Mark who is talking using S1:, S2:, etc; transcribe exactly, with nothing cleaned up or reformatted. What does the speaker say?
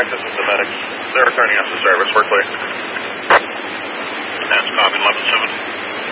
S1: This is the medics. They're returning us to service. We're clear.
S2: That's copy eleven seven.